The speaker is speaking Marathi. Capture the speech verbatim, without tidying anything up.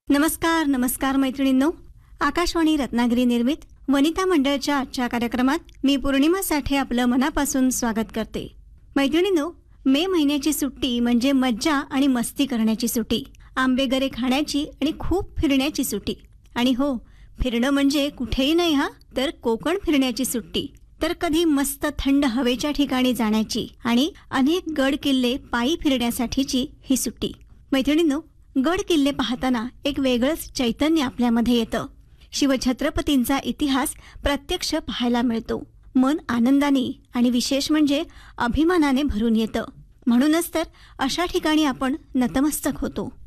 नमस्कार नमस्कार मैत्रिणींनो, आकाशवाणी रत्नागिरी निर्मित वनिता मंडळच्या आजच्या कार्यक्रमात मी पौर्णिमा साठे आपलं मनापासून स्वागत करते. मैत्रिणींनो, मे महिन्याची सुट्टी म्हणजे मज्जा आणि मस्ती करण्याची सुट्टी, आंबेगरे खाण्याची आणि खूप फिरण्याची सुट्टी. आणि हो, फिरणं म्हणजे कुठेही नाही हा, तर कोकण फिरण्याची सुट्टी. तर कधी मस्त थंड हवेच्या ठिकाणी जाण्याची आणि अनेक गड किल्ले पायी फिरण्यासाठीची ही सुट्टी. मैत्रिणींनो, गड किल्ले पाहताना एक वेगळंच चैतन्य आपल्यामध्ये येतं. शिवछत्रपतींचा इतिहास प्रत्यक्ष पाहायला मिळतो. मन आनंदाने आणि विशेष म्हणजे अभिमानाने भरून येतं. म्हणूनच तर अशा ठिकाणी आपण नतमस्तक होतो.